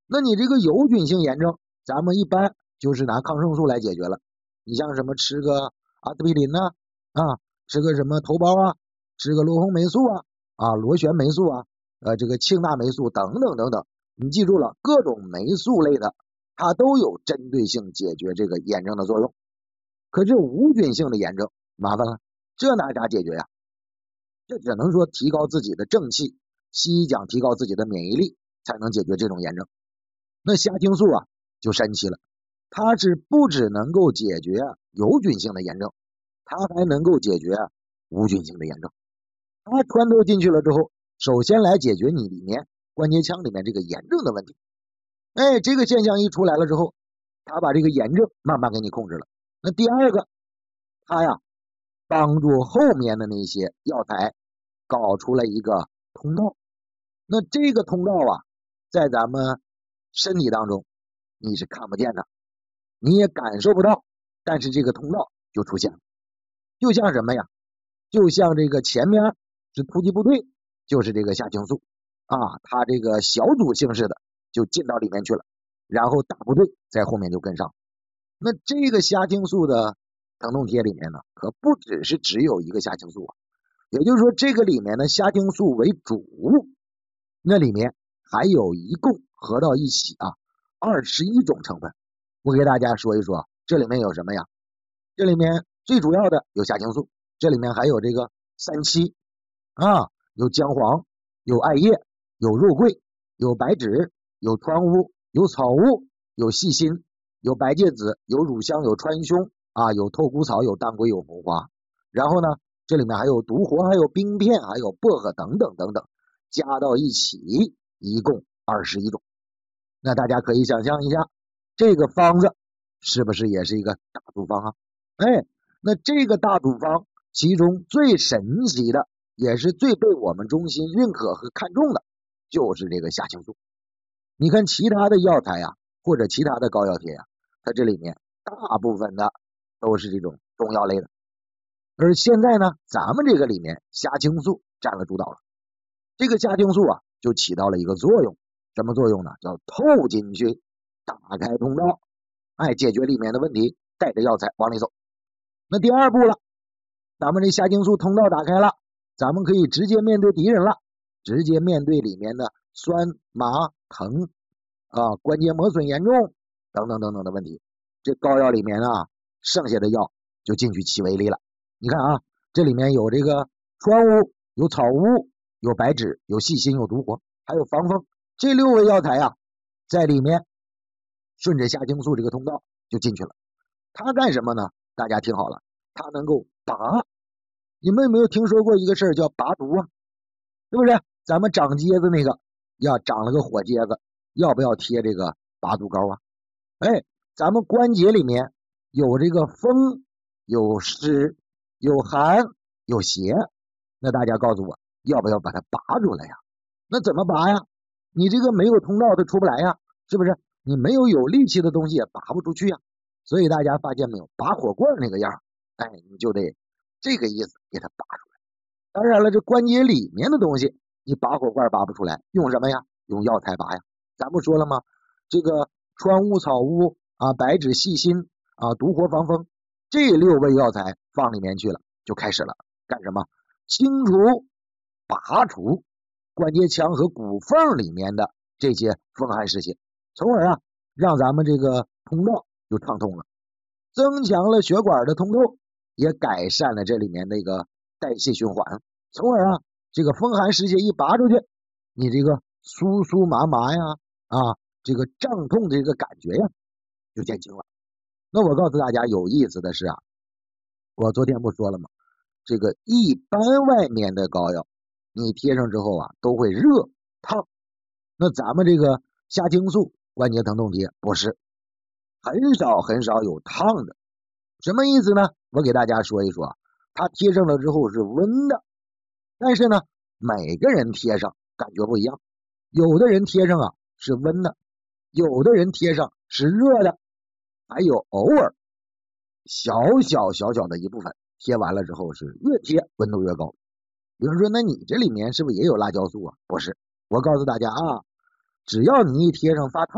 那你这个有菌性炎症，咱们一般就是拿抗生素来解决了。你像什么吃个阿司匹林呐，吃个什么头孢啊，吃个罗红霉素螺旋霉素这个庆大霉素等等等等。你记住了，各种霉素类的，它都有针对性解决这个炎症的作用。可是无菌性的炎症麻烦了，这拿啥解决呀？这只能说提高自己的正气，西医讲提高自己的免疫力才能解决这种炎症。那虾青素就神奇了，它是不只能够解决有菌性的炎症，它还能够解决无菌性的炎症。它穿透进去了之后，首先来解决你里面关节腔里面这个炎症的问题。这个现象一出来了之后，它把这个炎症慢慢给你控制了。那第二个，它帮助后面的那些药材搞出了一个通道。那这个通道在咱们身体当中你是看不见的，你也感受不到，但是这个通道就出现了。就像什么呀？就像这个前面是突击部队，就是这个虾青素它这个小组形式的就进到里面去了，然后大部队在后面就跟上。那这个虾青素的疼痛贴里面呢，可不只有一个虾青素也就是说这个里面的虾青素为主，那里面还有一共合到一起21种成分。我给大家说一说这里面有什么呀？这里面最主要的有虾青素，这里面还有这个三七有姜黄，有艾叶，有肉桂，有白芷，有川乌，有草乌，有细辛，有白芥子，有乳香，有川芎有透骨草，有当归，有红花。然后呢，这里面还有独活，还有冰片，还有薄荷等等等等，加到一起一共21种。那大家可以想象一下，这个方子是不是也是一个大组方那这个大组方其中最神奇的，也是最被我们中心认可和看重的，就是这个虾青素。你看其他的药材或者其他的膏药贴它这里面大部分的都是这种中药类的，而现在呢，咱们这个里面虾青素占了主导了。这个虾青素就起到了一个作用，什么作用呢？叫透进去，打开通道，解决里面的问题，带着药材往里走。那第二步了，咱们这虾青素通道打开了，咱们可以直接面对敌人了，直接面对里面的酸麻疼关节磨损严重等等等等的问题。这膏药里面剩下的药就进去起威力了。你看这里面有这个川乌，有草乌，有白芷，有细辛，有独活，还有防风，这6味药材在里面顺着虾青素这个通道就进去了。它干什么呢？大家听好了，它能够拔。你们有没有听说过一个事儿叫拔毒是不是？咱们长疖子那个长了个火疖子，要不要贴这个拔毒膏咱们关节里面有这个风，有湿，有寒，有邪，那大家告诉我，要不要把它拔出来呀？那怎么拔呀？你这个没有通道它出不来呀，是不是？你没有力气的东西也拔不出去呀。所以大家发现没有，拔火棍那个样你就得这个意思给它拔出来。当然了，这关节里面的东西你拔火罐拔不出来，用什么呀？用药材拔呀。咱不说了吗？这个川乌、草乌白芷、细辛独活、防风，这6味药材放里面去了，就开始了干什么？清除、拔除关节腔和骨缝里面的这些风寒湿邪，从而让咱们这个通道就畅通了，增强了血管的通透，也改善了这里面的一个代谢循环，从而这个风寒湿邪一拔出去，你这个酥酥麻麻这个胀痛的这个感觉就减轻了。那我告诉大家有意思的是我昨天不说了吗？这个一般外面的膏药你贴上之后都会热烫，那咱们这个虾青素关节疼痛贴不是，很少有烫的。什么意思呢？我给大家说一说，它贴上了之后是温的，但是呢每个人贴上感觉不一样，有的人贴上是温的，有的人贴上是热的，还有偶尔小的一部分贴完了之后是越贴温度越高。有人说那你这里面是不是也有辣椒素不是，我告诉大家只要你一贴上发烫